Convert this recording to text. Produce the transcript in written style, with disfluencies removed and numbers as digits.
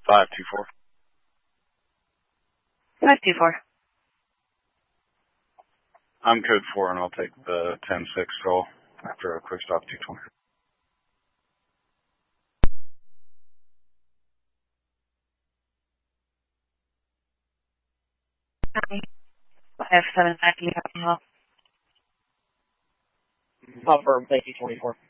524. 524. I'm code 4, and I'll take the 10-6 call after a quick stop 220. I have 7 back in the help. Confirm, thank you, 24.